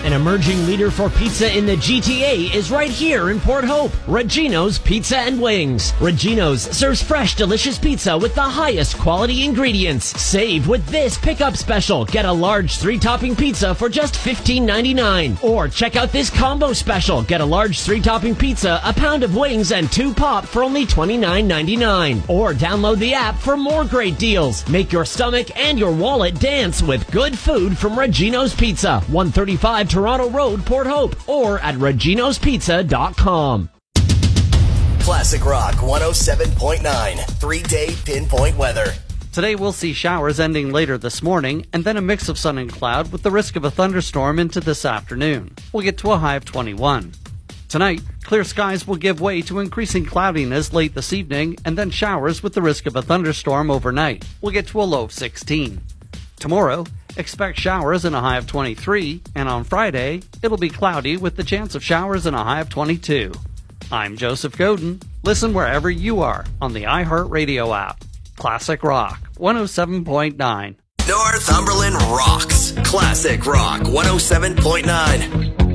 An emerging leader for pizza in the GTA is right here in Port Hope. Regino's Pizza and Wings. Regino's serves fresh, delicious pizza with the highest quality ingredients. Save with this pickup special. Get a large 3-topping pizza for just $15.99. Or check out this combo special. Get a large 3-topping pizza, a pound of wings, and 2 pop for only $29.99. Or download the app for more great deals. Make your stomach and your wallet dance with good food from Regino's Pizza, 135 Toronto Road, Port Hope, or at reginospizza.com. Classic Rock 107.9, 3-day pinpoint weather. Today we'll see showers ending later this morning, and then a mix of sun and cloud with the risk of a thunderstorm into this afternoon. We'll get to a high of 21. Tonight, clear skies will give way to increasing cloudiness late this evening, and then showers with the risk of a thunderstorm overnight. We'll get to a low of 16. Tomorrow, expect showers and a high of 23, and on Friday, it'll be cloudy with the chance of showers and a high of 22. I'm Joseph Godin. Listen wherever you are on the iHeartRadio app. Classic Rock 107.9. Northumberland rocks. Classic Rock 107.9.